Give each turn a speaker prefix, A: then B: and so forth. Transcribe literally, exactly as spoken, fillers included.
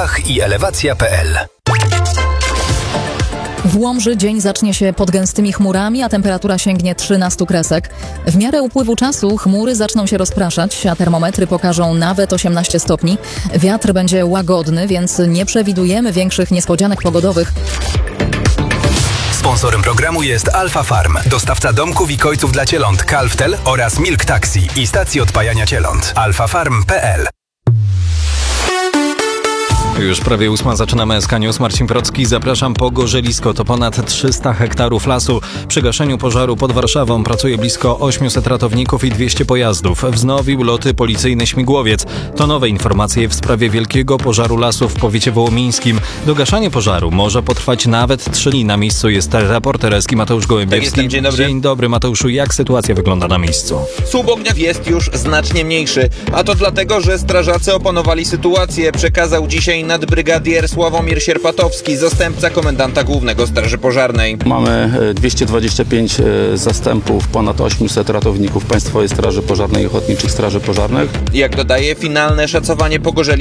A: dach i elewacja kropka p l.
B: W Łomży dzień zacznie się pod gęstymi chmurami, a temperatura sięgnie trzynastu kresek. W miarę upływu czasu chmury zaczną się rozpraszać, a termometry pokażą nawet osiemnaście stopni. Wiatr będzie łagodny, więc nie przewidujemy większych niespodzianek pogodowych.
A: Sponsorem programu jest Alfa Farm, dostawca domków i kojców dla cieląt Calftel oraz Milk Taxi i stacji odpajania cieląt. alfa farm kropka p l.
C: Już prawie ósma, zaczynamy S K News. Marcin Procki, zapraszam. Pogorzelisko to ponad trzysta hektarów lasu. Przy gaszeniu pożaru pod Warszawą pracuje blisko osiemset ratowników i dwieście pojazdów. Wznowił loty policyjny śmigłowiec. To nowe informacje w sprawie wielkiego pożaru lasu w powiecie wołomińskim. Dogaszanie pożaru może potrwać nawet trzy dni. Na miejscu jest reporter S K Mateusz Gołębiewski.
D: Tak, dzień dobry.
C: Dzień dobry, Mateuszu. Jak sytuacja wygląda na miejscu?
D: Słup ognia jest już znacznie mniejszy, a to dlatego, że strażacy opanowali sytuację, przekazał dzisiaj nadbrygadier Sławomir Sierpatowski, zastępca komendanta głównego Straży Pożarnej.
E: Mamy dwieście dwadzieścia pięć zastępów, ponad osiemset ratowników Państwowej Straży Pożarnej i Ochotniczych Straży Pożarnych.
D: Jak dodaje, finalne szacowanie pogorzeli